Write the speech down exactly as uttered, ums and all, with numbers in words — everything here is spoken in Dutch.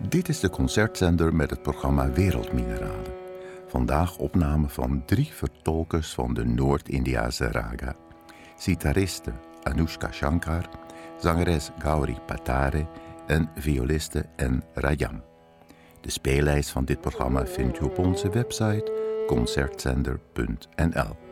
Dit is de concertzender met het programma Wereldmineralen. Vandaag opname van drie vertolkers van de Noord-Indiase raga. Sitariste Anushka Shankar, zangeres Gauri Patare en violiste N. Rayam. De speellijst van dit programma vind je op onze website concertzender punt n l.